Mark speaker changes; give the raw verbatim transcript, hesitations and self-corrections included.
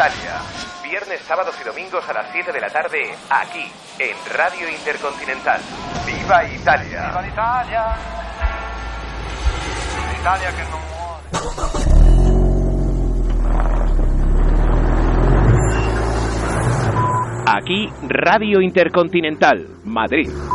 Speaker 1: Italia. Viernes, sábados y domingos a las siete de la tarde, aquí, en Radio Intercontinental. ¡Viva Italia!
Speaker 2: ¡Viva l'Italia! L'Italia che non muore.
Speaker 1: Aquí, Radio Intercontinental, Madrid.